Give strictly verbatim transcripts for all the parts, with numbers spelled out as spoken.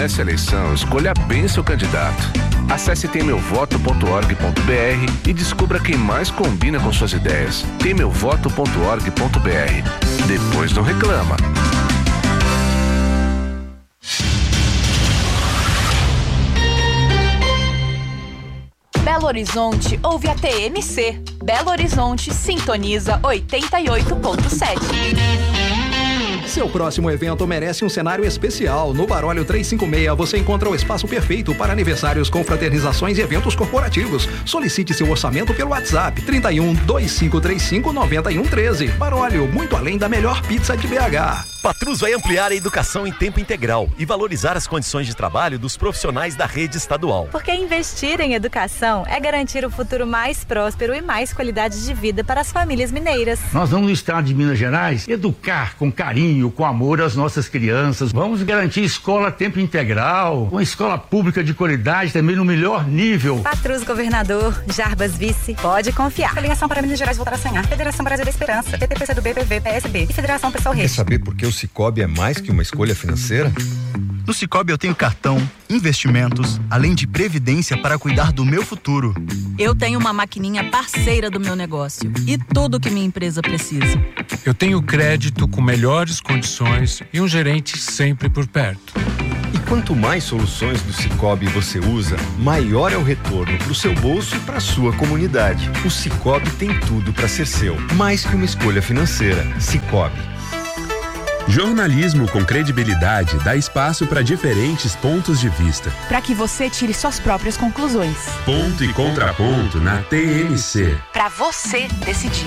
nessa eleição, escolha bem seu candidato. Acesse tem meu voto ponto org ponto br e descubra quem mais combina com suas ideias. tem meu voto ponto org ponto br. Depois não reclama. Belo Horizonte ouve a T M C. Belo Horizonte sintoniza oitenta e oito ponto sete. Seu próximo evento merece um cenário especial. No Baróleo trezentos e cinquenta e seis você encontra o espaço perfeito para aniversários, confraternizações e eventos corporativos. Solicite seu orçamento pelo WhatsApp trinta e um, vinte e cinco trinta e cinco, noventa e um treze. Baróleo, muito além da melhor pizza de B H. Patrus vai ampliar a educação em tempo integral e valorizar as condições de trabalho dos profissionais da rede estadual. Porque investir em educação é garantir o futuro mais próspero e mais qualidade de vida para as famílias mineiras. Nós vamos no estado de Minas Gerais educar com carinho, com amor as nossas crianças. Vamos garantir escola a tempo integral, uma escola pública de qualidade também no melhor nível. Patrus governador, Jarbas vice, pode confiar. Federação para Minas Gerais voltar a sonhar. Federação Brasil da Esperança, P T P C do B, P V, P S B e Federação Pessoal Rede. Quer saber por que o Sicoob é mais que uma escolha financeira? No Sicoob eu tenho cartão, investimentos, além de previdência para cuidar do meu futuro. Eu tenho uma maquininha parceira do meu negócio e tudo que minha empresa precisa. Eu tenho crédito com melhores condições e um gerente sempre por perto. E quanto mais soluções do Sicoob você usa, maior é o retorno para o seu bolso e para a sua comunidade. O Sicoob tem tudo para ser seu, mais que uma escolha financeira. Sicoob. Jornalismo com credibilidade dá espaço para diferentes pontos de vista. Para que você tire suas próprias conclusões. Ponto e contraponto na T M C. Para você decidir.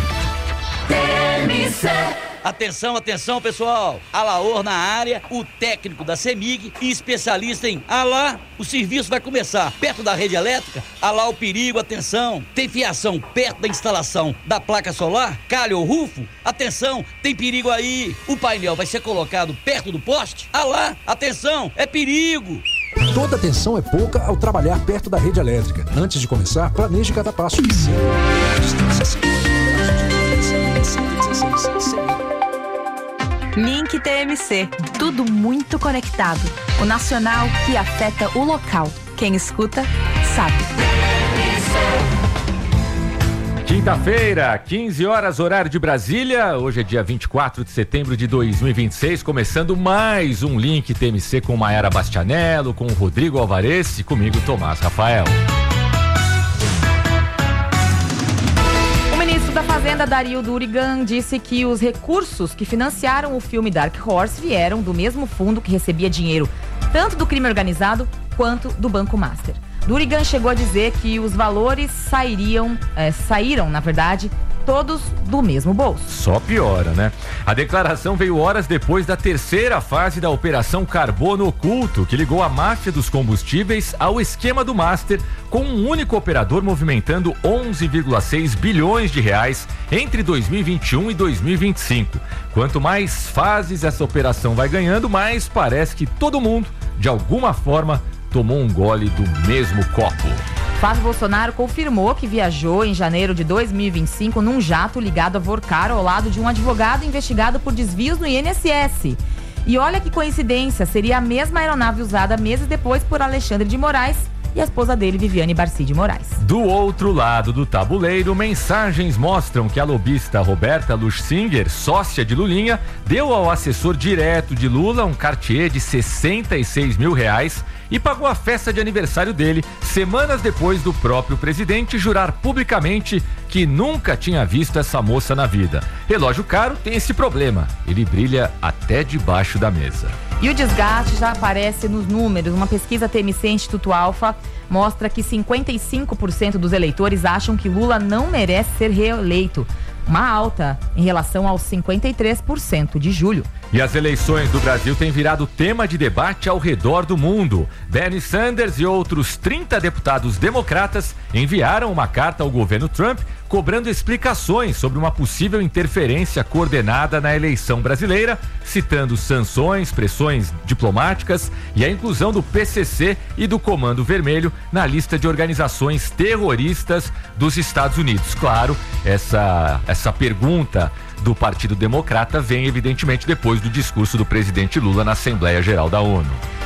T M C. Atenção, atenção, pessoal. Alaor na área, o técnico da CEMIG e especialista em Alá. O serviço vai começar perto da rede elétrica. Alá o perigo, atenção. Tem fiação perto da instalação da placa solar, calha ou rufo? Atenção, tem perigo aí. O painel vai ser colocado perto do poste? Alá, atenção, é perigo. Toda atenção é pouca ao trabalhar perto da rede elétrica. Antes de começar, planeje cada passo. Link T M C, tudo muito conectado. O nacional que afeta o local. Quem escuta, sabe. Quinta-feira, quinze horas, horário de Brasília. Hoje é dia vinte e quatro de setembro de dois mil e vinte e seis, começando mais um Link T M C com Maiara Bastianello, com o Rodrigo Alvarez e comigo, Tomás Rafael. O ministro da Fazenda, Dario Durigan, disse que os recursos que financiaram o filme Dark Horse vieram do mesmo fundo que recebia dinheiro tanto do crime organizado quanto do Banco Master. Durigan chegou a dizer que os valores sairiam, é, saíram, na verdade, todos do mesmo bolso. Só piora, né? A declaração veio horas depois da terceira fase da Operação Carbono Oculto, que ligou a máfia dos combustíveis ao esquema do Master, com um único operador movimentando onze vírgula seis bilhões de reais entre dois mil e vinte e um e dois mil e vinte e cinco. Quanto mais fases essa operação vai ganhando, mais parece que todo mundo, de alguma forma, tomou um gole do mesmo copo. Flávio Bolsonaro confirmou que viajou em janeiro de dois mil e vinte e cinco num jato ligado a Vorcaro ao lado de um advogado investigado por desvios no I N S S. E olha que coincidência, seria a mesma aeronave usada meses depois por Alexandre de Moraes e a esposa dele, Viviane Barci de Moraes. Do outro lado do tabuleiro, mensagens mostram que a lobista Roberta Luxinger, sócia de Lulinha, deu ao assessor direto de Lula um Cartier de sessenta e seis mil reais e pagou a festa de aniversário dele semanas depois do próprio presidente jurar publicamente que nunca tinha visto essa moça na vida. Relógio caro tem esse problema, ele brilha até debaixo da mesa. E o desgaste já aparece nos números. Uma pesquisa T M C Instituto Alfa mostra que cinquenta e cinco por cento dos eleitores acham que Lula não merece ser reeleito. Uma alta em relação aos cinquenta e três por cento de julho. E as eleições do Brasil têm virado tema de debate ao redor do mundo. Bernie Sanders e outros trinta deputados democratas enviaram uma carta ao governo Trump cobrando explicações sobre uma possível interferência coordenada na eleição brasileira, citando sanções, pressões diplomáticas e a inclusão do P C C e do Comando Vermelho na lista de organizações terroristas dos Estados Unidos. Claro, essa, essa pergunta do Partido Democrata vem evidentemente depois do discurso do presidente Lula na Assembleia Geral da ONU.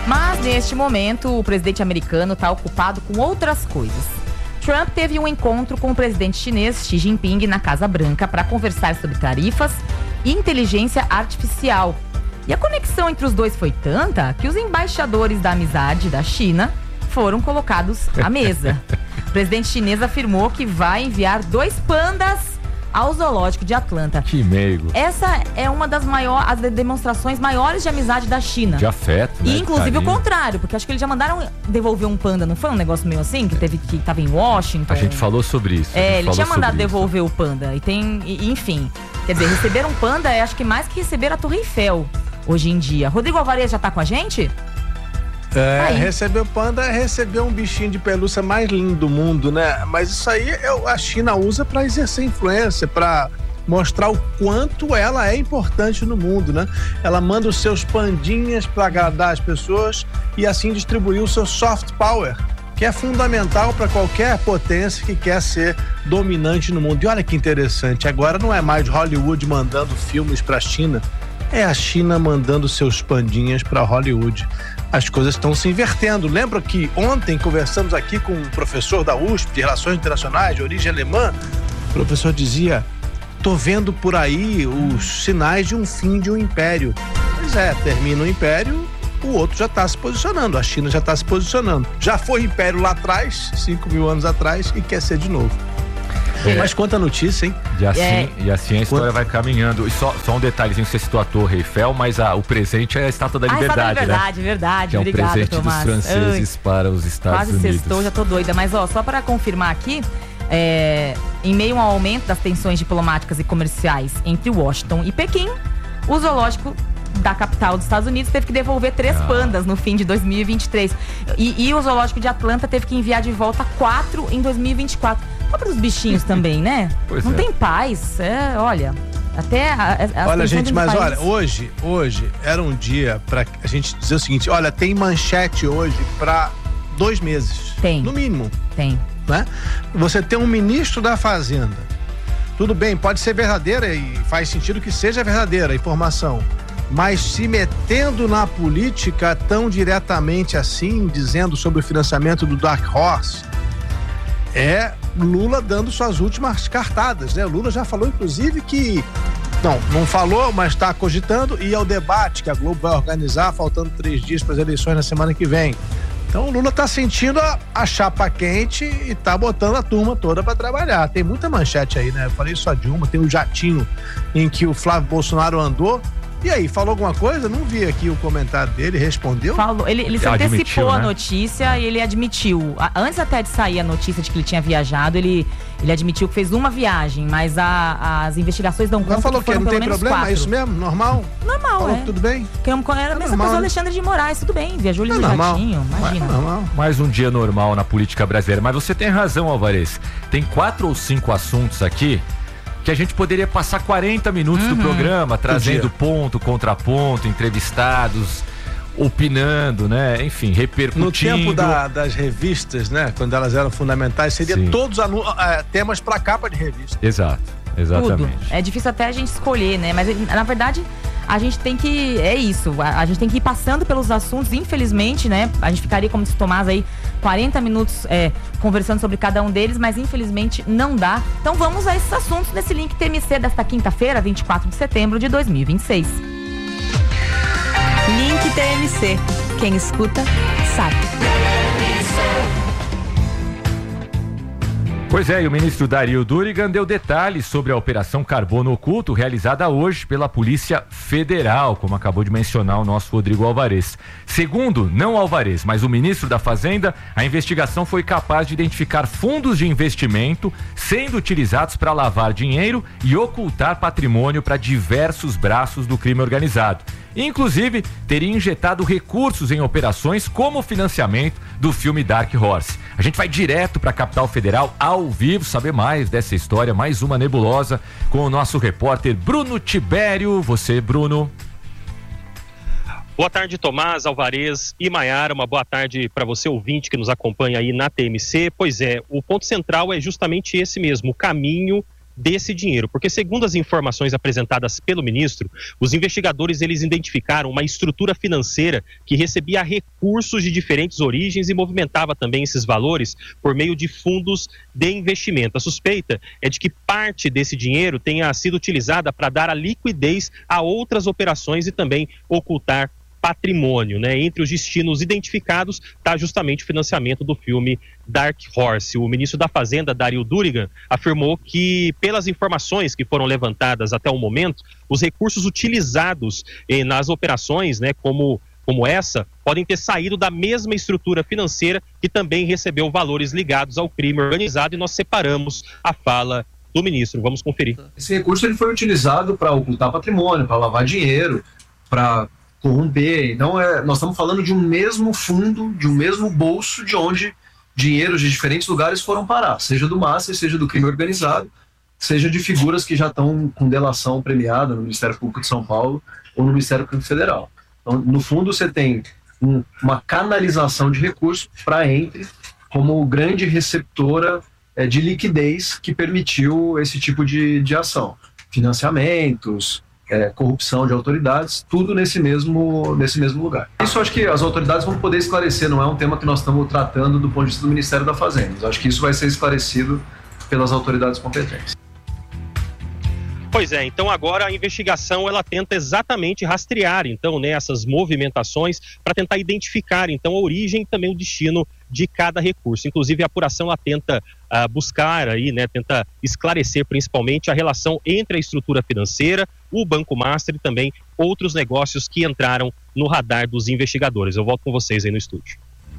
Mas, neste momento, o presidente americano está ocupado com outras coisas. Trump teve um encontro com o presidente chinês Xi Jinping na Casa Branca para conversar sobre tarifas e inteligência artificial. E a conexão entre os dois foi tanta que os embaixadores da amizade da China foram colocados à mesa. O presidente chinês afirmou que vai enviar dois pandas ao zoológico de Atlanta. Que meigo. Essa é uma das maiores, as demonstrações maiores de amizade da China. De afeto, né? E inclusive carinho. o contrário, porque acho que eles já mandaram devolver um panda, não foi um negócio meio assim? Que teve que tava em Washington. A gente falou sobre isso. É, ele tinha mandado isso. devolver o panda. E tem, e, enfim, quer dizer, receber um panda é acho que mais que receber a Torre Eiffel hoje em dia. Rodrigo Alvarez já tá com a gente? É, receber o panda é receber um bichinho de pelúcia mais lindo do mundo, né? Mas isso aí é, a China usa para exercer influência, para mostrar o quanto ela é importante no mundo, né? Ela manda os seus pandinhas para agradar as pessoas e assim distribuir o seu soft power, que é fundamental para qualquer potência que quer ser dominante no mundo. E olha que interessante, agora não é mais Hollywood mandando filmes para a China, é a China mandando seus pandinhas para Hollywood. As coisas estão se invertendo. Lembra que ontem conversamos aqui com um professor da U S P de Relações Internacionais de origem alemã? O professor dizia: tô vendo por aí os sinais de um fim de um império. Pois é, termina o império, o outro já está se posicionando, a China já está se posicionando. Já foi império lá atrás, cinco mil anos atrás, e quer ser de novo. É. Mas quanta notícia, hein? E assim, é. e assim a história Quanto? vai caminhando. E só, só um detalhezinho, você citou a Torre Eiffel, mas a, o presente é a Estátua da Liberdade, ah, Estátua da Liberdade, né? verdade, que é um obrigada, presente Tomás. dos franceses Ai, para os Estados quase Unidos. Quase sextou, já tô doida. Mas ó, só para confirmar aqui, é, em meio ao aumento das tensões diplomáticas e comerciais entre Washington e Pequim, o zoológico da capital dos Estados Unidos teve que devolver três ah. pandas no fim de dois mil e vinte e três. E, e o zoológico de Atlanta teve que enviar de volta quatro em dois mil e vinte e quatro. Para os bichinhos também, né? Pois não é. tem paz. É, olha, até a, a, olha, gente, mas país... olha, hoje, hoje era um dia para a gente dizer o seguinte: olha, tem manchete hoje para dois meses. Tem. No mínimo. Tem. Né? Você tem um ministro da Fazenda. Tudo bem, pode ser verdadeira e faz sentido que seja verdadeira a informação. Mas se metendo na política tão diretamente assim, dizendo sobre o financiamento do Dark Horse, é Lula dando suas últimas cartadas, né? Lula já falou, inclusive, que não, não falou, mas está cogitando ir ao debate que a Globo vai organizar, faltando três dias para as eleições na semana que vem. Então o Lula está sentindo a, a chapa quente e está botando a turma toda para trabalhar. Tem muita manchete aí, né? Eu falei só de uma, tem o jatinho em que o Flávio Bolsonaro andou. E aí, falou alguma coisa? Não vi aqui o comentário dele, respondeu? Falou, ele, ele se admitiu, antecipou né? a notícia e ele admitiu. Antes até de sair a notícia de que ele tinha viajado, ele, ele admitiu que fez uma viagem, mas a, as investigações dão conta. Mas falou que que foram não tem pelo menos problema? quatro. É isso mesmo? Normal? Normal, falou é. Tudo bem? Que era a mesma é normal, coisa do né? Alexandre de Moraes, tudo bem, viajou ele é no normal. jatinho, imagina. É normal. Mais um dia normal na política brasileira. Mas você tem razão, Alvarez. Tem quatro ou cinco assuntos aqui que a gente poderia passar quarenta minutos uhum. do programa, trazendo ponto, contraponto, entrevistados, opinando, né? Enfim, repercutindo. No tempo da, das revistas, né? Quando elas eram fundamentais, seria Sim. todos é, temas para capa de revista. Exato, exatamente. Tudo. É difícil até a gente escolher, né? Mas, na verdade, a gente tem que... É isso, a, a gente tem que ir passando pelos assuntos, infelizmente, né? A gente ficaria, como disse o Tomás aí, quarenta minutos é, conversando sobre cada um deles, mas infelizmente não dá. Então vamos a esses assuntos nesse link T M C desta quinta-feira, vinte e quatro de setembro de dois mil e vinte e seis. Link T M C. Quem escuta, sabe. Pois é, e o ministro Dario Durigan deu detalhes sobre a Operação Carbono Oculto realizada hoje pela Polícia Federal, como acabou de mencionar o nosso Rodrigo Alvarez. Segundo, não Alvarez, mas o ministro da Fazenda, a investigação foi capaz de identificar fundos de investimento sendo utilizados para lavar dinheiro e ocultar patrimônio para diversos braços do crime organizado. Inclusive, teria injetado recursos em operações como o financiamento do filme Dark Horse. A gente vai direto para a capital federal, ao vivo, saber mais dessa história, mais uma nebulosa, com o nosso repórter Bruno Tibério. Você, Bruno. Boa tarde, Tomás, Alvarez e Maiara. Uma boa tarde para você, ouvinte, que nos acompanha aí na T M C. Pois é, o ponto central é justamente esse mesmo, o caminho desse dinheiro, porque segundo as informações apresentadas pelo ministro, os investigadores eles identificaram uma estrutura financeira que recebia recursos de diferentes origens e movimentava também esses valores por meio de fundos de investimento. A suspeita é de que parte desse dinheiro tenha sido utilizada para dar a liquidez a outras operações e também ocultar patrimônio, né? Entre os destinos identificados está justamente o financiamento do filme Dark Horse. O ministro da Fazenda, Dario Durigan, afirmou que, pelas informações que foram levantadas até o momento, os recursos utilizados eh, nas operações, né, como, como essa, podem ter saído da mesma estrutura financeira que também recebeu valores ligados ao crime organizado, e nós separamos a fala do ministro. Vamos conferir. Esse recurso ele foi utilizado para ocultar patrimônio, para lavar dinheiro, para corromper. Então, é, nós estamos falando de um mesmo fundo, de um mesmo bolso, de onde dinheiros de diferentes lugares foram parar, seja do Master, seja do crime organizado, seja de figuras que já estão com delação premiada no Ministério Público de São Paulo ou no Ministério Público Federal. Então, no fundo, você tem um, uma canalização de recursos para a Entre como grande receptora é, de liquidez que permitiu esse tipo de, de ação. Financiamentos, É, corrupção de autoridades, tudo nesse mesmo, nesse mesmo lugar. Isso eu acho que as autoridades vão poder esclarecer, não é um tema que nós estamos tratando do ponto de vista do Ministério da Fazenda. Eu acho que isso vai ser esclarecido pelas autoridades competentes. Pois é, então agora a investigação ela tenta exatamente rastrear então, né, essas movimentações para tentar identificar então a origem e também o destino de cada recurso. Inclusive a apuração ela tenta uh, buscar aí, né, tenta esclarecer principalmente a relação entre a estrutura financeira, o Banco Master e também outros negócios que entraram no radar dos investigadores. Eu volto com vocês aí no estúdio.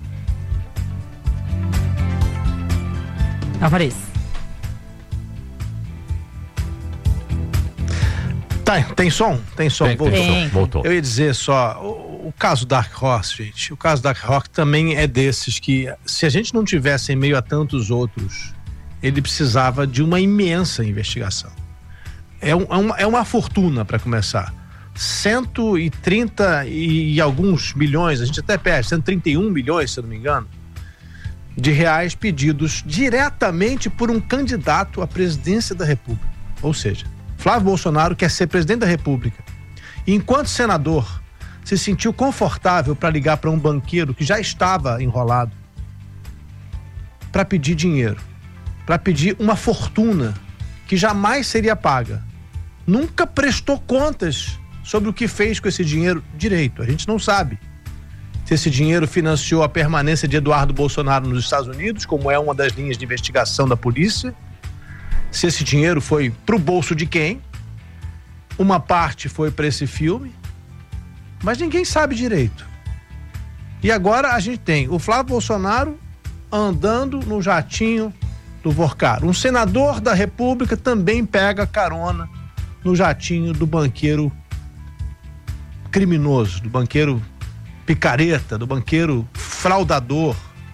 Alvarez. Tá, tem som? Tem som, tem, voltou. Tem. voltou. Eu ia dizer só, o, o caso Dark Horse, gente, o caso Dark Horse também é desses que, se a gente não tivesse em meio a tantos outros, ele precisava de uma imensa investigação. É, um, é, uma, é uma fortuna para começar. cento e trinta e alguns milhões, a gente até perde, cento e trinta e um milhões, se eu não me engano, de reais pedidos diretamente por um candidato à presidência da República. Ou seja, Flávio Bolsonaro quer ser presidente da República. E enquanto senador, se sentiu confortável para ligar para um banqueiro que já estava enrolado para pedir dinheiro, para pedir uma fortuna que jamais seria paga. Nunca prestou contas sobre o que fez com esse dinheiro direito. A gente não sabe se esse dinheiro financiou a permanência de Eduardo Bolsonaro nos Estados Unidos, como é uma das linhas de investigação da polícia, se esse dinheiro foi pro bolso de quem, uma parte foi para esse filme, mas ninguém sabe direito. E agora a gente tem o Flávio Bolsonaro andando no jatinho do Vorcaro. Um senador da República também pega carona no jatinho do banqueiro criminoso, do banqueiro picareta, do banqueiro fraudador.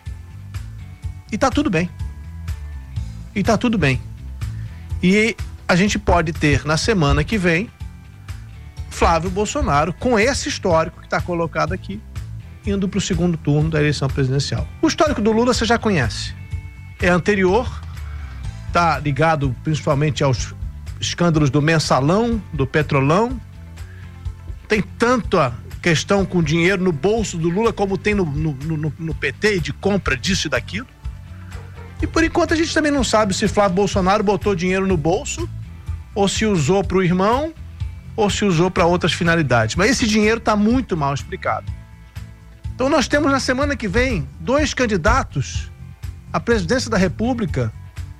E tá tudo bem. E tá tudo bem. E a gente pode ter na semana que vem Flávio Bolsonaro, com esse histórico que está colocado aqui, indo para o segundo turno da eleição presidencial. O histórico do Lula você já conhece. É anterior, está ligado principalmente aos escândalos do Mensalão, do Petrolão. Tem tanta questão com dinheiro no bolso do Lula como tem no, no, no, no P T, de compra disso e daquilo. E por enquanto a gente também não sabe se Flávio Bolsonaro botou dinheiro no bolso, ou se usou para o irmão, ou se usou para outras finalidades. Mas esse dinheiro está muito mal explicado. Então nós temos na semana que vem dois candidatos à presidência da República.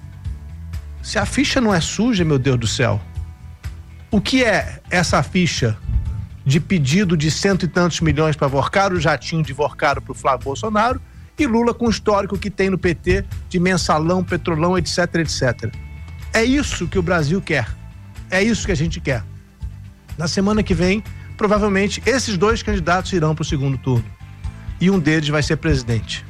Se a ficha não é suja, meu Deus do céu, o que é essa ficha de pedido de cento e tantos milhões para Vorcaro, jatinho de Vorcaro para o Flávio Bolsonaro, e Lula com o histórico que tem no P T de Mensalão, Petrolão, etc, etcétera. É isso que o Brasil quer. É isso que a gente quer. Na semana que vem, provavelmente, esses dois candidatos irão para o segundo turno. E um deles vai ser presidente.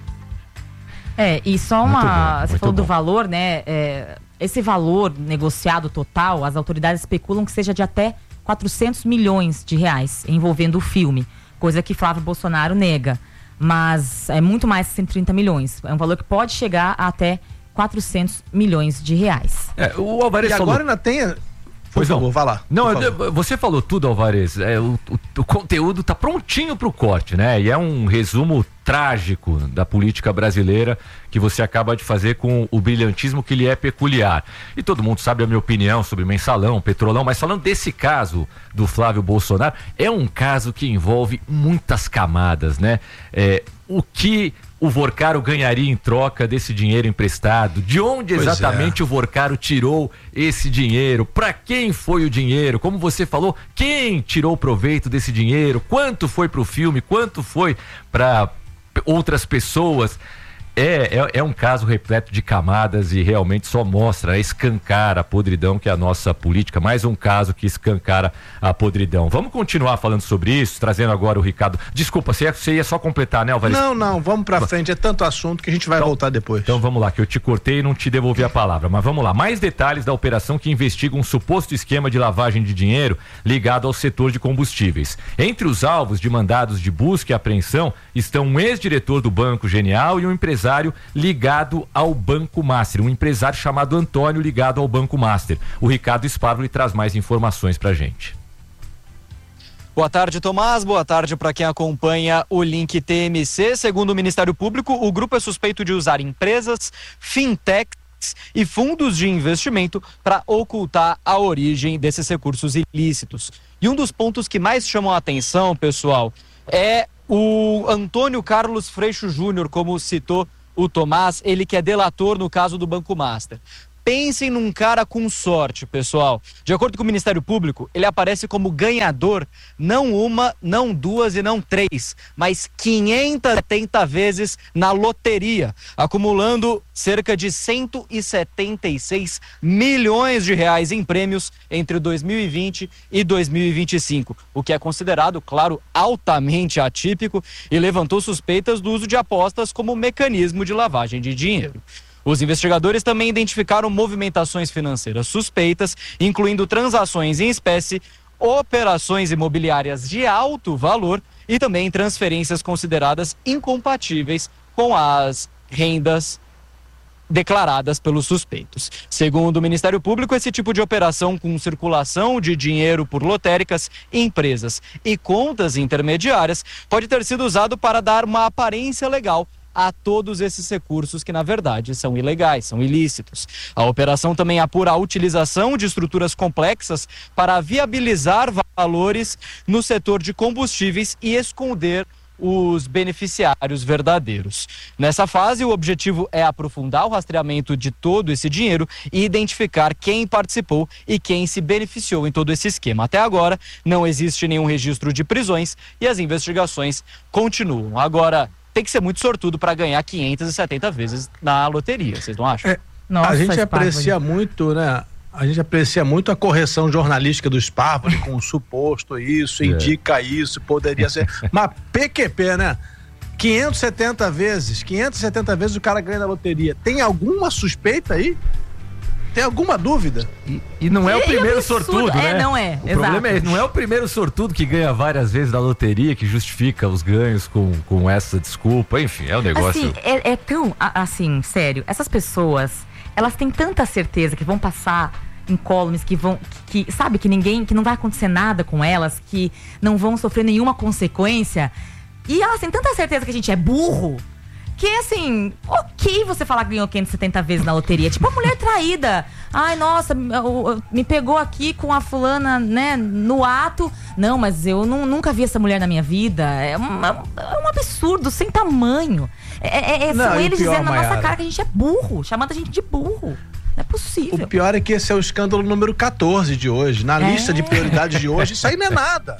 É, e só uma... Bom, você falou bom. do valor, né? É, esse valor negociado total, as autoridades especulam que seja de até quatrocentos milhões de reais, envolvendo o filme. Coisa que Flávio Bolsonaro nega. Mas é muito mais que cento e trinta milhões. É um valor que pode chegar a até quatrocentos milhões de reais. É, o Alvarez e falou... agora ainda tem... Pois por não. favor, vai lá. Não, eu, você falou tudo, Alvarez. É, o, o, o conteúdo tá prontinho pro corte, né? E é um resumo trágico da política brasileira que você acaba de fazer com o brilhantismo que lhe é peculiar. E todo mundo sabe a minha opinião sobre mensalão, petrolão, mas falando desse caso do Flávio Bolsonaro, é um caso que envolve muitas camadas, né? É, o que o Vorcaro ganharia em troca desse dinheiro emprestado? De onde Pois exatamente é. o Vorcaro tirou esse dinheiro? Para quem foi o dinheiro? Como você falou, quem tirou proveito desse dinheiro? Quanto foi para o filme? Quanto foi para outras pessoas? É, é, é um caso repleto de camadas e realmente só mostra, escancara a podridão que é a nossa política. Mais um caso que escancara a podridão. Vamos continuar falando sobre isso, trazendo agora o Ricardo. Desculpa, você ia, você ia só completar, né, Alvarez? Não, não, vamos pra frente. É tanto assunto que a gente vai então, voltar depois. Então vamos lá, que eu te cortei e não te devolvi a palavra. Mas vamos lá, mais detalhes da operação que investiga um suposto esquema de lavagem de dinheiro ligado ao setor de combustíveis. Entre os alvos de mandados de busca e apreensão estão um ex-diretor do Banco Genial e um empresário ligado ao Banco Master, um empresário chamado Antônio ligado ao Banco Master. O Ricardo Sparvoli traz mais informações pra gente. Boa tarde, Tomás. Boa tarde para quem acompanha o Link T M C. Segundo o Ministério Público, o grupo é suspeito de usar empresas, fintechs e fundos de investimento para ocultar a origem desses recursos ilícitos. E um dos pontos que mais chamam a atenção, pessoal, é o Antônio Carlos Freixo Júnior, como citou o Tomás, ele que é delator no caso do Banco Master. Pensem num cara com sorte, pessoal. De acordo com o Ministério Público, ele aparece como ganhador não uma, não duas e não três, mas quinhentas e setenta vezes na loteria, acumulando cerca de cento e setenta e seis milhões de reais em prêmios entre dois mil e vinte e dois mil e vinte e cinco, o que é considerado, claro, altamente atípico e levantou suspeitas do uso de apostas como mecanismo de lavagem de dinheiro. Os investigadores também identificaram movimentações financeiras suspeitas, incluindo transações em espécie, operações imobiliárias de alto valor e também transferências consideradas incompatíveis com as rendas declaradas pelos suspeitos. Segundo o Ministério Público, esse tipo de operação com circulação de dinheiro por lotéricas, empresas e contas intermediárias pode ter sido usado para dar uma aparência legal a todos esses recursos que, na verdade, são ilegais, são ilícitos. A operação também apura a utilização de estruturas complexas para viabilizar valores no setor de combustíveis e esconder os beneficiários verdadeiros. Nessa fase, o objetivo é aprofundar o rastreamento de todo esse dinheiro e identificar quem participou e quem se beneficiou em todo esse esquema. Até agora, não existe nenhum registro de prisões e as investigações continuam. Agora, tem que ser muito sortudo para ganhar quinhentas e setenta vezes na loteria, vocês não acham? É, a gente aprecia muito, né? A gente aprecia muito a correção jornalística do Sparvoli com o suposto isso, indica isso, poderia ser. Mas P Q P, né? quinhentas e setenta vezes, quinhentas e setenta vezes o cara ganha na loteria. Tem alguma suspeita aí? Tem alguma dúvida? E, e não é, é o primeiro absurdo. sortudo, né? É, não é. O Exato. problema é, não é o primeiro sortudo que ganha várias vezes na loteria, que justifica os ganhos com, com essa desculpa. Enfim, é um negócio... Assim, é, é tão... Assim, sério, essas pessoas, elas têm tanta certeza que vão passar incólumes, que vão... Que, que, sabe, que ninguém... Que não vai acontecer nada com elas, que não vão sofrer nenhuma consequência. E elas têm tanta certeza que a gente é burro, que assim, ok você falar que ganhou quinhentas e setenta vezes na loteria. Tipo a mulher traída. Ai, nossa, me pegou aqui com a fulana, né, no ato. Não, mas eu não, nunca vi essa mulher na minha vida. É, uma, é um absurdo, sem tamanho. É, é, não, são eles pior, dizendo na nossa cara que a gente é burro, chamando a gente de burro. Não é possível. O pior é que esse é o escândalo número quatorze de hoje. Na é. lista de prioridades de hoje, isso aí não é nada.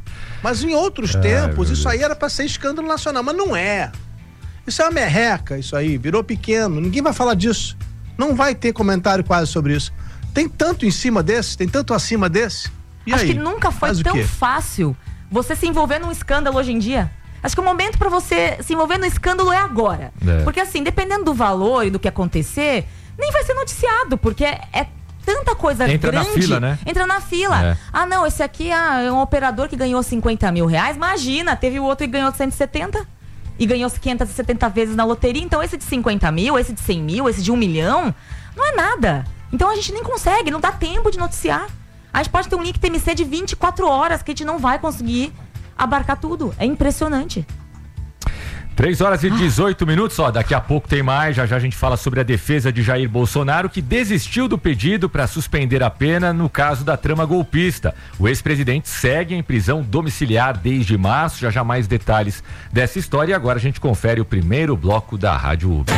Mas em outros Ai, tempos, isso aí era pra ser escândalo nacional, mas não é. Isso é uma merreca, isso aí, virou pequeno, ninguém vai falar disso. Não vai ter comentário quase sobre isso. Tem tanto em cima desse, tem tanto acima desse. E Acho aí? que nunca foi tão fácil você se envolver num escândalo hoje em dia. Acho que o momento pra você se envolver no escândalo é agora. É. Porque assim, dependendo do valor e do que acontecer, nem vai ser noticiado, porque é, é tanta coisa Entra grande. na fila, né? Entra na fila. É. Ah, não, esse aqui ah, é um operador que ganhou cinquenta mil reais. Imagina, teve o outro que ganhou cento e setenta. e ganhou quinhentas e setenta vezes na loteria. Então esse de cinquenta mil, esse de cem mil, esse de um milhão, não é nada. Então a gente nem consegue, não dá tempo de noticiar. A gente pode ter um link T M C de vinte e quatro horas que a gente não vai conseguir abarcar tudo. É impressionante. três horas e dezoito minutos, ó, daqui a pouco tem mais, já já a gente fala sobre a defesa de Jair Bolsonaro, que desistiu do pedido para suspender a pena no caso da trama golpista. O ex-presidente segue em prisão domiciliar desde março, já já mais detalhes dessa história, e agora a gente confere o primeiro bloco da Rádio Uber.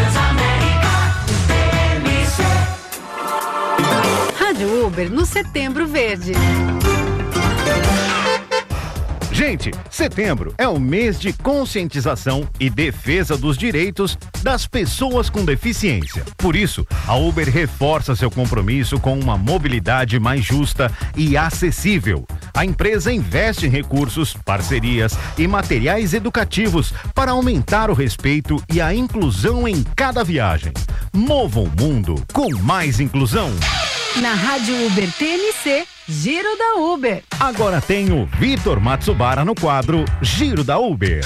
Rádio Uber no Setembro Verde. Gente, setembro é o mês de conscientização e defesa dos direitos das pessoas com deficiência. Por isso, a Uber reforça seu compromisso com uma mobilidade mais justa e acessível. A empresa investe em recursos, parcerias e materiais educativos para aumentar o respeito e a inclusão em cada viagem. Mova o mundo com mais inclusão. Na Rádio Uber T M C, Giro da Uber. Agora tem o Vitor Matsubara no quadro Giro da Uber.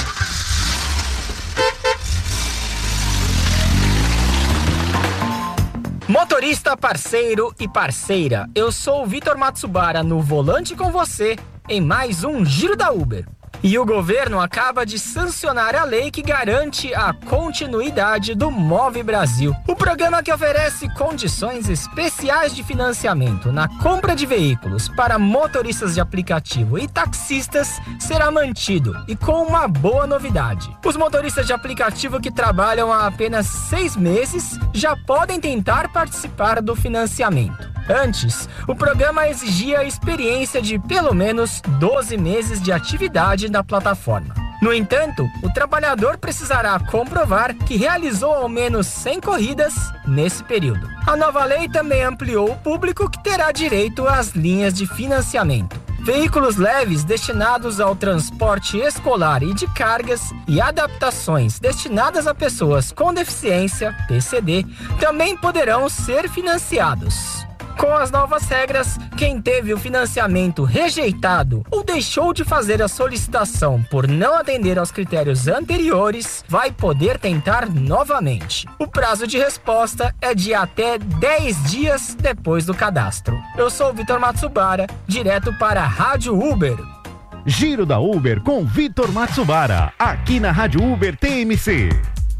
Motorista, parceiro e parceira, eu sou o Vitor Matsubara no volante com você em mais um Giro da Uber. E o governo acaba de sancionar a lei que garante a continuidade do Move Brasil. O programa que oferece condições especiais de financiamento na compra de veículos para motoristas de aplicativo e taxistas será mantido e com uma boa novidade. Os motoristas de aplicativo que trabalham há apenas seis meses já podem tentar participar do financiamento. Antes, o programa exigia a experiência de pelo menos doze meses de atividade na plataforma. No entanto, o trabalhador precisará comprovar que realizou ao menos cem corridas nesse período. A nova lei também ampliou o público que terá direito às linhas de financiamento. Veículos leves destinados ao transporte escolar e de cargas e adaptações destinadas a pessoas com deficiência, P C D, também poderão ser financiados. Com as novas regras, quem teve o financiamento rejeitado ou deixou de fazer a solicitação por não atender aos critérios anteriores, vai poder tentar novamente. O prazo de resposta é de até dez dias depois do cadastro. Eu sou o Vitor Matsubara, direto para a Rádio Uber. Giro da Uber com Vitor Matsubara, aqui na Rádio Uber T M C.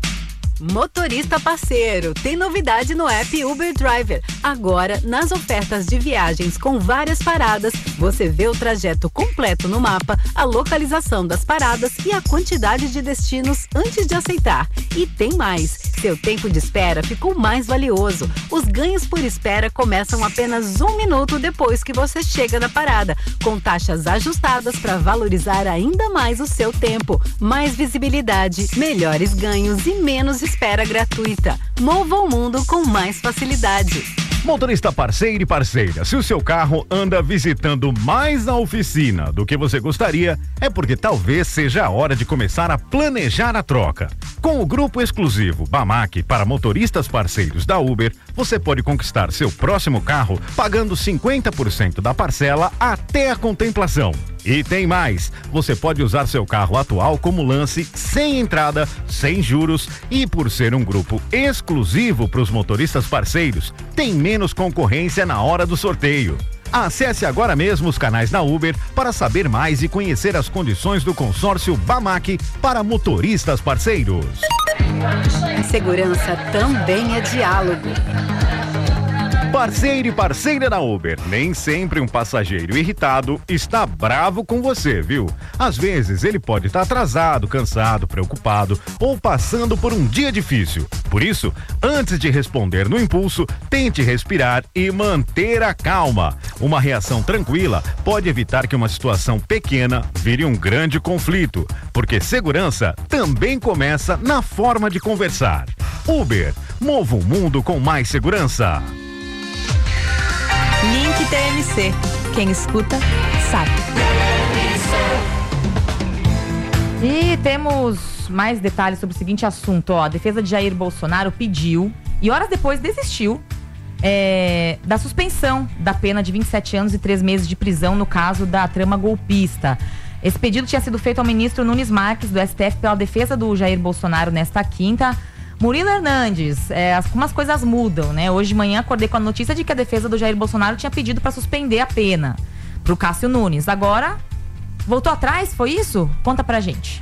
Motorista parceiro, tem novidade no app Uber Driver. Agora, nas ofertas de viagens com várias paradas, você vê o trajeto completo no mapa, a localização das paradas e a quantidade de destinos antes de aceitar. E tem mais, seu tempo de espera ficou mais valioso. Os ganhos por espera começam apenas um minuto depois que você chega na parada, com taxas ajustadas para valorizar ainda mais o seu tempo. Mais visibilidade, melhores ganhos e menos espera gratuita. Mova o mundo com mais facilidade. Motorista parceiro e parceira, se o seu carro anda visitando mais a oficina do que você gostaria, é porque talvez seja a hora de começar a planejar a troca. Com o grupo exclusivo Bamac para motoristas parceiros da Uber, você pode conquistar seu próximo carro pagando cinquenta por cento da parcela até a contemplação. E tem mais, você pode usar seu carro atual como lance sem entrada, sem juros e por ser um grupo exclusivo para os motoristas parceiros, tem menos concorrência na hora do sorteio. Acesse agora mesmo os canais da Uber para saber mais e conhecer as condições do consórcio Bamac para motoristas parceiros. Segurança também é diálogo. Parceiro e parceira da Uber, nem sempre um passageiro irritado está bravo com você, viu? Às vezes ele pode estar atrasado, cansado, preocupado ou passando por um dia difícil. Por isso, antes de responder no impulso, tente respirar e manter a calma. Uma reação tranquila pode evitar que uma situação pequena vire um grande conflito, porque segurança também começa na forma de conversar. Uber, mova o mundo com mais segurança. Link T M C. Quem escuta, sabe. E temos mais detalhes sobre o seguinte assunto. Ó, a defesa de Jair Bolsonaro pediu, e horas depois desistiu, é, da suspensão da pena de vinte e sete anos e três meses de prisão no caso da trama golpista. Esse pedido tinha sido feito ao ministro Nunes Marques, do S T F, pela defesa do Jair Bolsonaro nesta quinta. Murilo Hernandes, é, algumas coisas mudam, né? Hoje de manhã acordei com a notícia de que a defesa do Jair Bolsonaro tinha pedido para suspender a pena pro Cássio Nunes. Agora, voltou atrás, foi isso? Conta pra gente.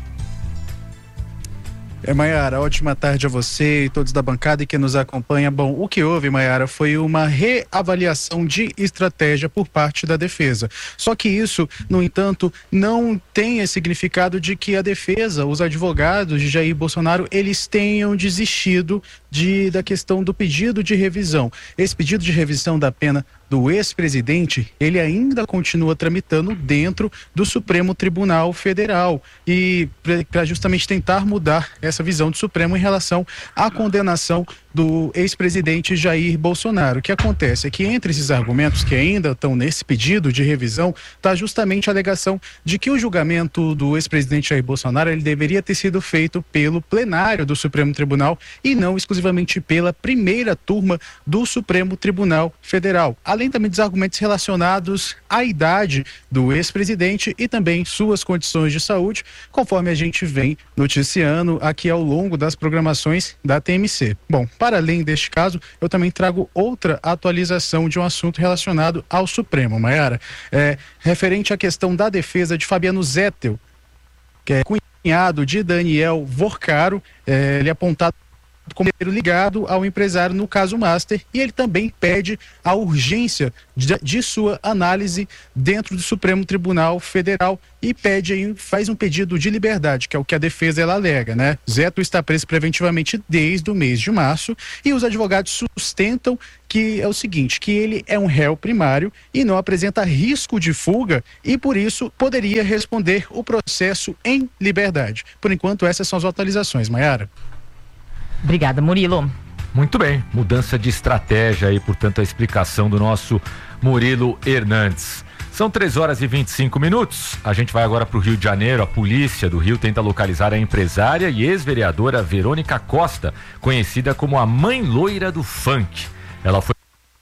É, Maiara, ótima tarde a você e todos da bancada e que nos acompanha. Bom, o que houve, Maiara, foi uma reavaliação de estratégia por parte da defesa. Só que isso, no entanto, não tem esse significado de que a defesa, os advogados de Jair Bolsonaro, eles tenham desistido de, da questão do pedido de revisão. Esse pedido de revisão da pena do ex-presidente, ele ainda continua tramitando dentro do Supremo Tribunal Federal e para justamente tentar mudar essa visão do Supremo em relação à condenação do ex-presidente Jair Bolsonaro. O que acontece é que entre esses argumentos que ainda estão nesse pedido de revisão está justamente a alegação de que o julgamento do ex-presidente Jair Bolsonaro ele deveria ter sido feito pelo plenário do Supremo Tribunal e não exclusivamente pela primeira turma do Supremo Tribunal Federal. Além também dos argumentos relacionados à idade do ex-presidente e também suas condições de saúde, conforme a gente vem noticiando aqui ao longo das programações da T M C. Bom, para além deste caso, eu também trago outra atualização de um assunto relacionado ao Supremo, Maiara. É, referente à questão da defesa de Fabiano Zettel, que é cunhado de Daniel Vorcaro, é, ele é apontado como ligado ao empresário no caso Master, e ele também pede a urgência de, de sua análise dentro do Supremo Tribunal Federal e pede aí, faz um pedido de liberdade, que é o que a defesa ela alega, né? Zettel está preso preventivamente desde o mês de março e os advogados sustentam que é o seguinte, que ele é um réu primário e não apresenta risco de fuga e por isso poderia responder o processo em liberdade. Por enquanto, essas são as atualizações, Maiara. Obrigada, Murilo. Muito bem, mudança de estratégia aí, portanto, a explicação do nosso Murilo Hernandes. São três horas e vinte e cinco minutos. A gente vai agora para o Rio de Janeiro. A polícia do Rio tenta localizar a empresária e ex-vereadora Verônica Costa, conhecida como a mãe loira do funk. Ela foi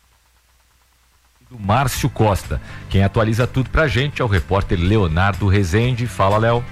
do Márcio Costa. Quem atualiza tudo pra gente é o repórter Leonardo Rezende. Fala, Léo.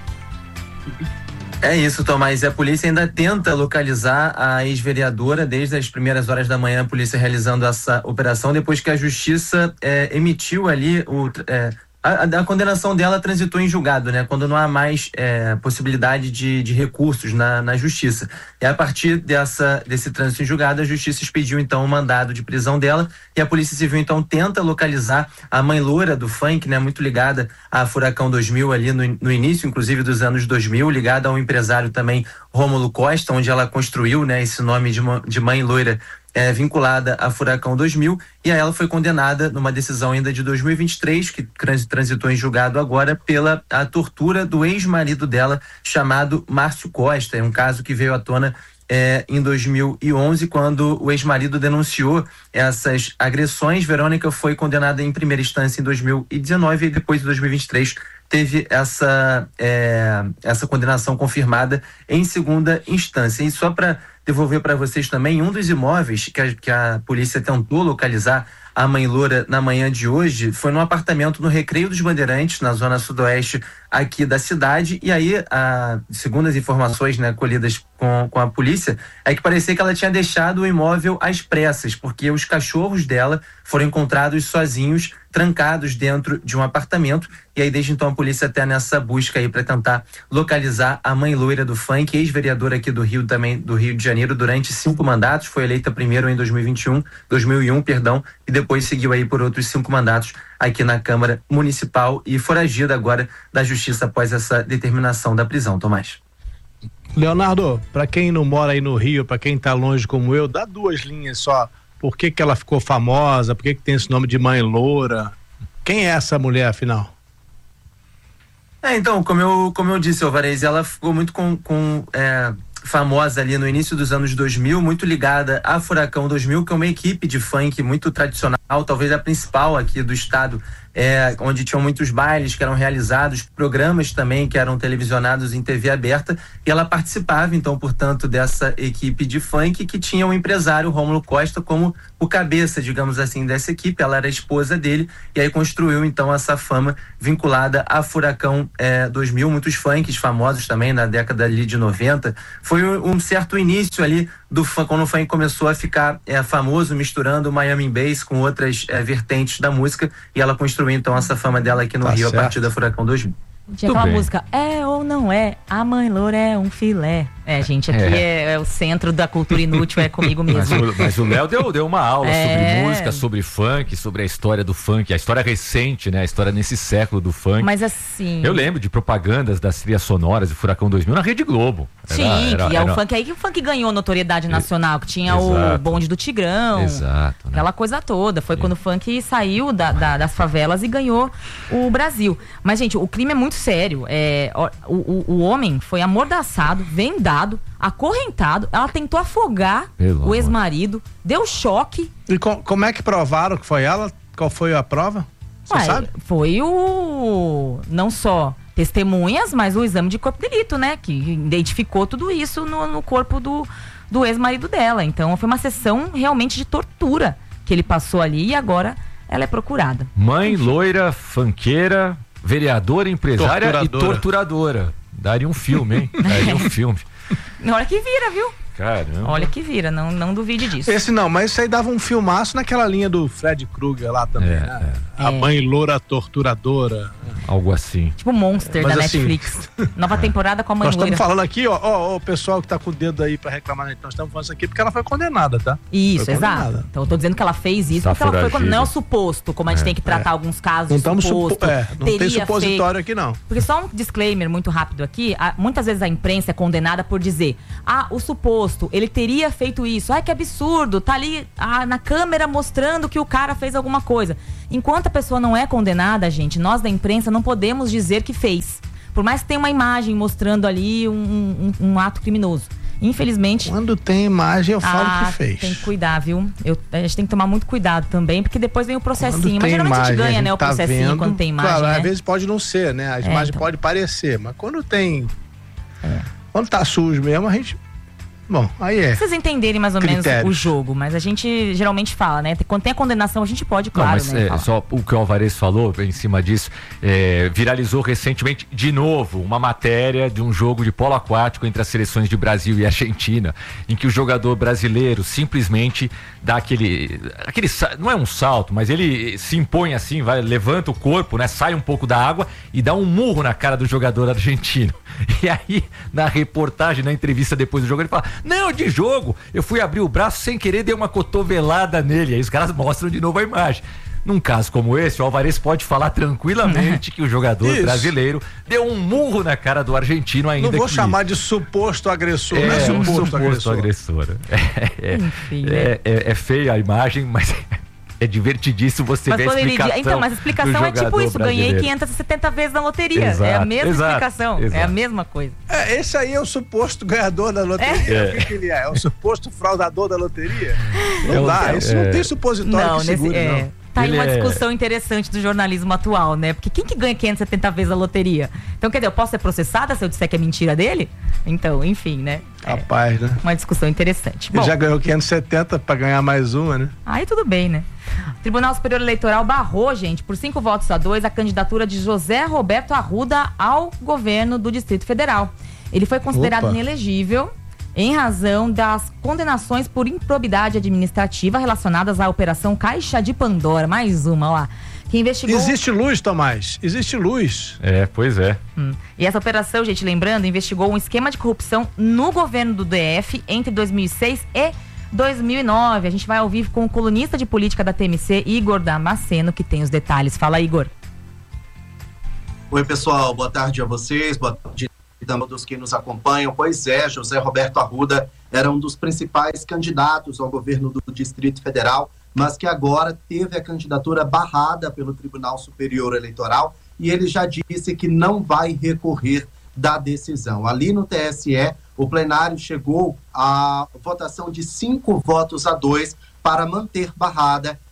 É isso, Tomás. A polícia ainda tenta localizar a ex-vereadora desde as primeiras horas da manhã, a polícia realizando essa operação, depois que a justiça é, emitiu ali o... É, A, a condenação dela transitou em julgado, né? Quando não há mais é, possibilidade de, de recursos na, na justiça. E a partir dessa, desse trânsito em julgado, a justiça expediu então o mandado de prisão dela e a Polícia Civil então tenta localizar a mãe loura do funk, né? Muito ligada a Furacão dois mil ali no, no início, inclusive dos anos dois mil, ligada a um empresário também, Rômulo Costa, onde ela construiu, né? Esse nome de, de mãe loira É, vinculada a Furacão dois mil, e aí ela foi condenada numa decisão ainda de dois mil e vinte e três, que transitou em julgado agora, pela a tortura do ex-marido dela, chamado Márcio Costa. É um caso que veio à tona é, em dois mil e onze, quando o ex-marido denunciou essas agressões. Verônica foi condenada em primeira instância em dois mil e dezenove e depois em dois mil e vinte e três teve essa, é, essa condenação confirmada em segunda instância. E só para devolver para vocês também, um dos imóveis que a, que a polícia tentou localizar a mãe loura na manhã de hoje foi num apartamento no Recreio dos Bandeirantes, na zona sudoeste aqui da cidade, e aí, a, segundo as informações, né, colhidas com, com a polícia, é que parecia que ela tinha deixado o imóvel às pressas, porque os cachorros dela foram encontrados sozinhos, trancados dentro de um apartamento, e aí desde então a polícia até nessa busca aí para tentar localizar a mãe loira do funk, ex-vereadora aqui do Rio também, do Rio de Janeiro, durante cinco mandatos, foi eleita primeiro em dois mil e vinte e um, dois mil e um, perdão, e depois seguiu aí por outros cinco mandatos aqui na Câmara Municipal e foragida agora da Justiça após essa determinação da prisão, Tomás. Leonardo, para quem não mora aí no Rio, para quem tá longe como eu, dá duas linhas só. Por que que ela ficou famosa? Por que que tem esse nome de mãe loura? Quem é essa mulher, afinal? É, então, como eu, como eu disse, Alvarez, ela ficou muito com... com é... famosa ali no início dos anos dois mil, muito ligada a Furacão dois mil, que é uma equipe de funk muito tradicional, talvez a principal aqui do estado é, onde tinham muitos bailes que eram realizados, programas também que eram televisionados em T V aberta, e ela participava, então, portanto, dessa equipe de funk que tinha o empresário Rômulo Costa como o cabeça, digamos assim, dessa equipe. Ela era a esposa dele, e aí construiu, então, essa fama vinculada a Furacão é, dois mil, muitos funks famosos também na década ali de noventa. Foi um certo início ali do funk, quando o funk começou a ficar é, famoso, misturando o Miami Bass com outras é, vertentes da música, e ela construiu então essa fama dela aqui no tá Rio certo. A partir da Furacão dois mil. Tinha aquela música, é ou não é, a mãe loura é um filé. É, gente, aqui é, é, é o centro da cultura inútil, é comigo mesmo. Mas o Léo deu, deu uma aula é. sobre música, sobre funk, sobre a história do funk, a história recente, né? A história nesse século do funk. Mas assim... Eu lembro de propagandas das trilhas sonoras de Furacão dois mil na Rede Globo. Era, Sim, era, que é era... o funk aí que o funk ganhou notoriedade nacional, que tinha Exato. O bonde do Tigrão. Exato. Né? Aquela coisa toda. Foi Sim. quando o funk saiu da, da, das favelas e ganhou o Brasil. Mas, gente, o crime é muito sério. É, o, o, o homem foi amordaçado, vendado, acorrentado. Ela tentou afogar Pelo o ex-marido, deu choque. E com, como é que provaram que foi ela? Qual foi a prova? Você Ué, sabe? Foi o... não só testemunhas, mas o exame de corpo de delito, né? Que identificou tudo isso no, no corpo do, do ex-marido dela. Então foi uma sessão realmente de tortura que ele passou ali e agora ela é procurada. Mãe, loira, funkeira, vereadora, empresária torturadora. E torturadora. Daria um filme, hein? Daria um filme. Na hora que vira, viu? Caramba. Olha que vira, não, não duvide disso. Esse não, mas isso aí dava um filmaço naquela linha do Fred Krueger lá também, é, né? É. A mãe loura torturadora. Algo assim. Tipo Monster mas da assim, Netflix. Nova temporada com a mãe nós loira. Nós estamos falando aqui, ó, ó, o pessoal que tá com o dedo aí pra reclamar, então nós estamos falando isso aqui porque ela foi condenada, tá? Isso, foi exato. Condenada. Então eu tô dizendo que ela fez isso tá porque ela foi condenada. Não é o suposto, como a gente é, tem que tratar é. alguns casos não de suposto. Supo, é, não tem supositório feito. Aqui não. Porque só um disclaimer muito rápido aqui, a, muitas vezes a imprensa é condenada por dizer, ah, o suposto, ele teria feito isso, ai que absurdo, tá ali ah, na câmera mostrando que o cara fez alguma coisa. Enquanto a pessoa não é condenada, gente, nós da imprensa não podemos dizer que fez. Por mais que tenha uma imagem mostrando ali um, um, um ato criminoso. Infelizmente... Quando tem imagem, eu falo ah, que fez. Tem que cuidar, viu? Eu, a gente tem que tomar muito cuidado também, porque depois vem o processinho. Mas geralmente imagem, a gente ganha, a gente né, o tá processinho vendo, quando tem imagem, claro, né? Às vezes pode não ser, né? A é, imagem então. Pode parecer, mas quando tem... É. Quando tá sujo mesmo, a gente... Bom, aí é. Pra vocês entenderem mais ou Critérios. menos o jogo, mas a gente geralmente fala, né? Quando tem a condenação, a gente pode, claro, Não, mas, né? É, só o que o Alvarez falou em cima disso, é, viralizou recentemente, de novo, uma matéria de um jogo de polo aquático entre as seleções de Brasil e Argentina, em que o jogador brasileiro simplesmente dá aquele, aquele não é um salto, mas ele se impõe assim, vai, levanta o corpo, né? Sai um pouco da água e dá um murro na cara do jogador argentino. E aí, na reportagem, na entrevista depois do jogo, ele fala: não, de jogo, eu fui abrir o braço sem querer, dei uma cotovelada nele. Aí os caras mostram de novo a imagem. Num caso como esse, o Alvarez pode falar tranquilamente que o jogador Isso. brasileiro deu um murro na cara do argentino ainda. Não vou que... chamar de suposto agressor, é, não é suposto, um suposto agressor. agressor. É, Enfim, é, é, é, é feia a imagem, mas... É divertidíssimo você mas ver a explicação. Dizer, então, mas a explicação é tipo isso, brasileiro. Ganhei quinhentas e setenta vezes na loteria. Exato, é a mesma exato, explicação, exato. É a mesma coisa. É, esse aí é o suposto ganhador da loteria. É. O que, que ele é? É o suposto fraudador da loteria? Não é, dá, isso é. Não tem supositório não, que segure, nesse, é. não. Tá aí Ele uma é... discussão interessante do jornalismo atual, né? Porque quem que ganha quinhentas e setenta vezes a loteria? Então, quer dizer, eu posso ser processada se eu disser que é mentira dele? Então, enfim, né? Rapaz, é né? Uma discussão interessante. Ele Bom, já ganhou quinhentas e setenta pra ganhar mais uma, né? Aí tudo bem, né? O Tribunal Superior Eleitoral barrou, gente, por cinco votos a dois, a candidatura de José Roberto Arruda ao governo do Distrito Federal. Ele foi considerado Opa. inelegível em razão das condenações por improbidade administrativa relacionadas à Operação Caixa de Pandora. Mais uma lá. Que investigou... Existe luz, Tomás. Existe luz. É, pois é. Hum. E essa operação, gente, lembrando, investigou um esquema de corrupção no governo do D F entre dois mil e seis e dois mil e nove. A gente vai ao vivo com o colunista de política da T M C, Igor Damasceno, que tem os detalhes. Fala, Igor. Oi, pessoal. Boa tarde a vocês. Boa tarde a todos que nos acompanham. Pois é, José Roberto Arruda era um dos principais candidatos ao governo do Distrito Federal, mas que agora teve a candidatura barrada pelo Tribunal Superior Eleitoral e ele já disse que não vai recorrer da decisão. Ali no T S E, o plenário chegou à votação de cinco votos a dois para manter barrada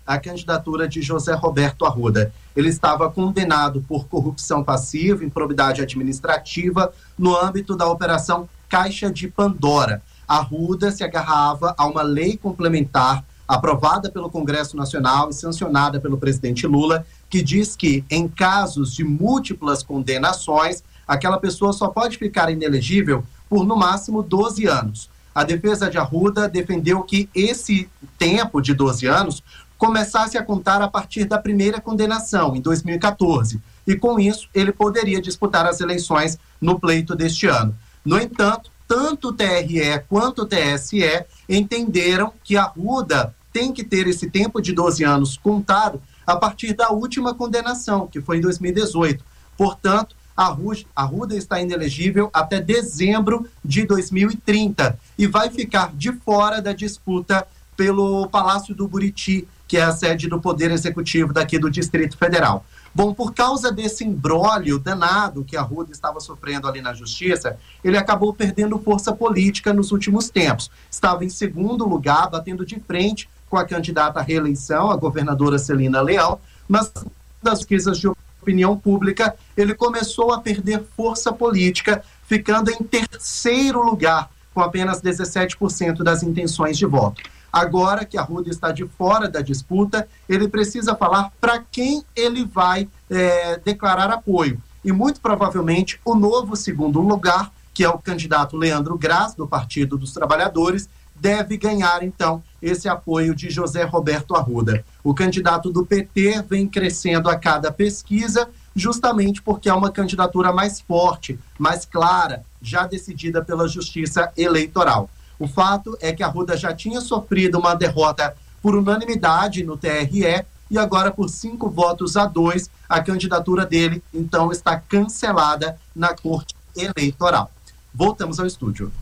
a candidatura de José Roberto Arruda. Ele estava condenado por corrupção passiva, improbidade administrativa, no âmbito da Operação Caixa de Pandora. Arruda se agarrava a uma lei complementar aprovada pelo Congresso Nacional e sancionada pelo presidente Lula, que diz que, em casos de múltiplas condenações, aquela pessoa só pode ficar inelegível por, no máximo, doze anos. A defesa de Arruda defendeu que esse tempo de doze anos começasse a contar a partir da primeira condenação, em dois mil e quatorze, e com isso ele poderia disputar as eleições no pleito deste ano. No entanto, tanto o T R E quanto o T S E entenderam que Arruda tem que ter esse tempo de doze anos contado a partir da última condenação, que foi em dois mil e dezoito. Portanto, Arruda está inelegível até dezembro de dois mil e trinta e vai ficar de fora da disputa pelo Palácio do Buriti, que é a sede do Poder Executivo daqui do Distrito Federal. Bom, por causa desse imbróglio danado que Arruda estava sofrendo ali na Justiça, ele acabou perdendo força política nos últimos tempos. Estava em segundo lugar, batendo de frente com a candidata à reeleição, a governadora Celina Leão, mas das pesquisas de opinião pública, ele começou a perder força política, ficando em terceiro lugar, com apenas dezessete por cento das intenções de voto. Agora que Arruda está de fora da disputa, ele precisa falar para quem ele vai é, declarar apoio. E muito provavelmente o novo segundo lugar, que é o candidato Leandro Graz, do Partido dos Trabalhadores, deve ganhar, então, esse apoio de José Roberto Arruda. O candidato do P T vem crescendo a cada pesquisa, justamente porque é uma candidatura mais forte, mais clara, já decidida pela Justiça Eleitoral. O fato é que Arruda já tinha sofrido uma derrota por unanimidade no T R E e agora, por cinco votos a dois, a candidatura dele, então, está cancelada na Corte Eleitoral. Voltamos ao estúdio.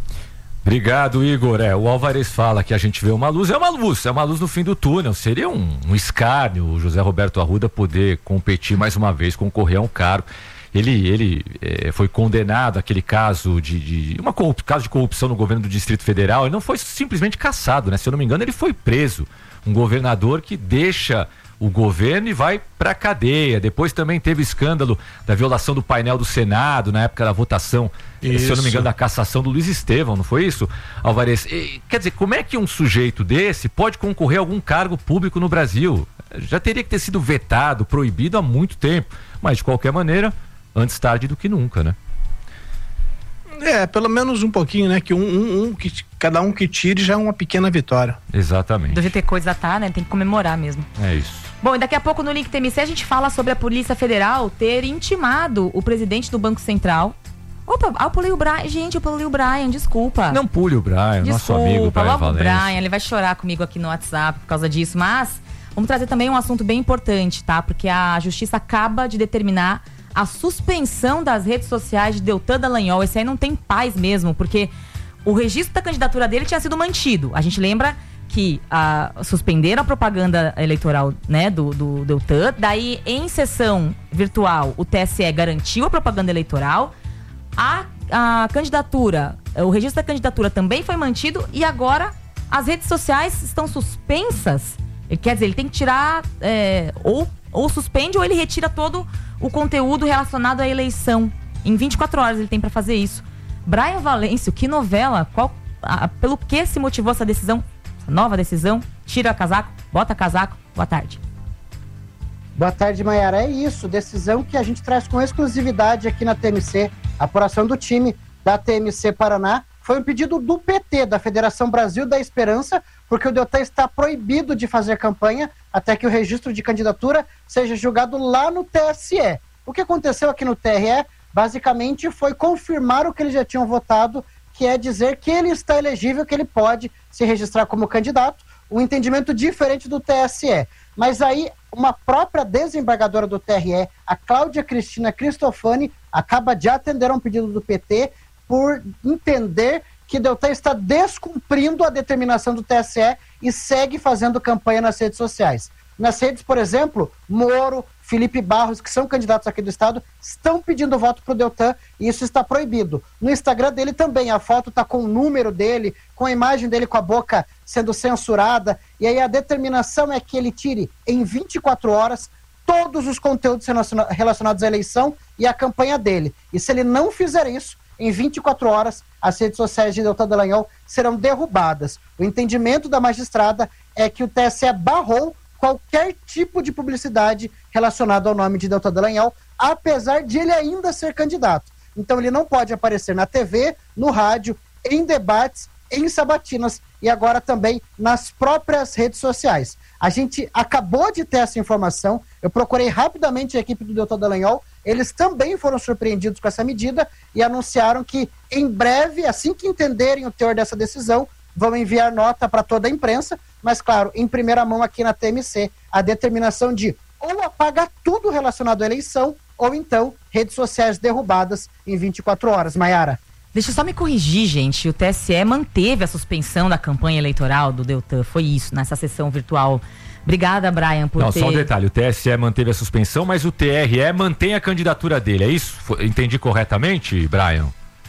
Obrigado, Igor. É, o Alvarez fala que a gente vê uma luz, é uma luz, é uma luz no fim do túnel. Seria um, um escárnio o José Roberto Arruda poder competir mais uma vez, concorrer a um cargo. Ele, ele é, foi condenado àquele caso de, de uma corrup, caso de corrupção no governo do Distrito Federal. Ele não foi simplesmente cassado, né? Se eu não me engano, ele foi preso. Um governador que deixa o governo e vai para a cadeia. Depois também teve o escândalo da violação do painel do Senado na época da votação, isso. Se eu não me engano, da cassação do Luiz Estevão, não foi isso, Alvarez? E, quer dizer, como é que um sujeito desse pode concorrer a algum cargo público no Brasil? Já teria que ter sido vetado, proibido há muito tempo, mas de qualquer maneira, antes tarde do que nunca, né? É, pelo menos um pouquinho, né? Que um, um, um que cada um que tire já é uma pequena vitória. Exatamente. Do jeito que coisa tá, né? Tem que comemorar mesmo. É isso. Bom, e daqui a pouco no Link T M C a gente fala sobre a Polícia Federal ter intimado o presidente do Banco Central. Opa, ah, eu pulei o Brian. Gente, eu pulei o Brian, desculpa. Não pule o Brian, desculpa, nosso amigo Brian logo Valência. o Brian, ele vai chorar comigo aqui no WhatsApp por causa disso, mas vamos trazer também um assunto bem importante, tá? Porque a Justiça acaba de determinar a suspensão das redes sociais de Deltan Dallagnol. Esse aí não tem paz mesmo, porque o registro da candidatura dele tinha sido mantido. A gente lembra que ah, suspenderam a propaganda eleitoral, né, do, do Deltan. Daí, em sessão virtual, o T S E garantiu a propaganda eleitoral. A, a candidatura, o registro da candidatura também foi mantido e agora as redes sociais estão suspensas. Quer dizer, ele tem que tirar, é, ou, ou suspende ou ele retira todo o conteúdo relacionado à eleição. Em vinte e quatro horas ele tem para fazer isso. Brian Valêncio, que novela? Qual, a, pelo que se motivou essa decisão? Essa nova decisão? Tira casaco, bota casaco. Boa tarde. Boa tarde, Maiara. É isso, decisão que a gente traz com exclusividade aqui na T M C. A apuração do time da T M C Paraná foi um pedido do P T, da Federação Brasil da Esperança, porque o Deltan está proibido de fazer campanha até que o registro de candidatura seja julgado lá no T S E. O que aconteceu aqui no T R E, basicamente, foi confirmar o que eles já tinham votado, que é dizer que ele está elegível, que ele pode se registrar como candidato, um entendimento diferente do T S E. Mas aí, uma própria desembargadora do T R E, a Cláudia Cristina Cristofani, acaba de atender a um pedido do P T por entender que Deltan está descumprindo a determinação do T S E e segue fazendo campanha nas redes sociais. Nas redes, por exemplo, Moro, Felipe Barros, que são candidatos aqui do estado, estão pedindo voto para o Deltan e isso está proibido. No Instagram dele também, a foto está com o número dele, com a imagem dele com a boca sendo censurada. e aí a determinação é que ele tire em vinte e quatro horas todos os conteúdos relacionados à eleição e à campanha dele. E se ele não fizer isso, em vinte e quatro horas, as redes sociais de Deltan Dallagnol serão derrubadas. O entendimento da magistrada é que o T S E barrou qualquer tipo de publicidade relacionada ao nome de Deltan Dallagnol, apesar de ele ainda ser candidato. Então ele não pode aparecer na T V, no rádio, em debates, em sabatinas e agora também nas próprias redes sociais. A gente acabou de ter essa informação, eu procurei rapidamente a equipe do Deltan Dallagnol, eles também foram surpreendidos com essa medida e anunciaram que em breve, assim que entenderem o teor dessa decisão, vão enviar nota para toda a imprensa, mas claro, em primeira mão aqui na T M C, a determinação de ou apagar tudo relacionado à eleição, ou então redes sociais derrubadas em vinte e quatro horas. Maiara. Deixa eu só me corrigir, gente. O T S E manteve a suspensão da campanha eleitoral do Deltan. Foi isso, nessa sessão virtual. Obrigada, Brian, por Não, ter... só um detalhe. O T S E manteve a suspensão, mas o T R E mantém a candidatura dele. É isso? Entendi corretamente, Brian?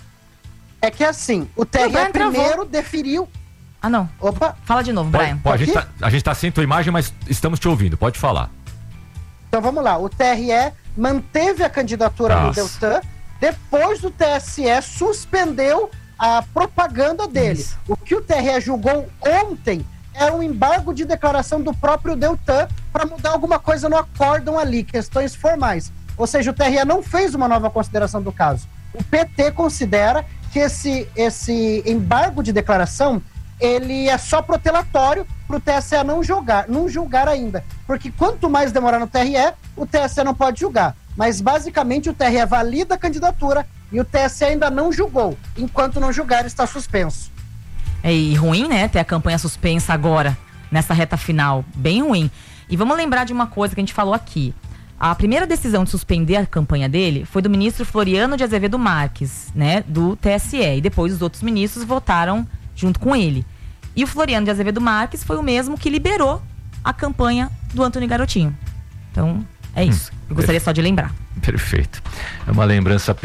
É que assim, o T R E primeiro deferiu... Ah, não. Opa. Fala de novo, Pode, Brian. pode, a, gente tá, a gente tá sem tua imagem, mas estamos te ouvindo. Pode falar. Então vamos lá. O T R E manteve a candidatura Nossa. do Deltan. Depois do T S E suspendeu a propaganda dele. Isso. O que o T R E julgou ontem era um embargo de declaração do próprio Deltan para mudar alguma coisa no acórdão ali, questões formais. Ou seja, o T R E não fez uma nova consideração do caso. O P T considera que esse, esse embargo de declaração ele é só protelatório para o T S E não julgar, não julgar ainda. Porque quanto mais demorar no T R E, o T S E não pode julgar. Mas basicamente o T R E valida a candidatura e o T S E ainda não julgou. Enquanto não julgar, está suspenso. É e ruim, né? Ter a campanha suspensa agora, nessa reta final. Bem ruim. E vamos lembrar de uma coisa que a gente falou aqui. A primeira decisão de suspender a campanha dele foi do ministro Floriano de Azevedo Marques, né? Do T S E. E depois os outros ministros votaram junto com ele. E o Floriano de Azevedo Marques foi o mesmo que liberou a campanha do Antônio Garotinho. Então, é isso. Eu gostaria só de lembrar. Perfeito. É uma lembrança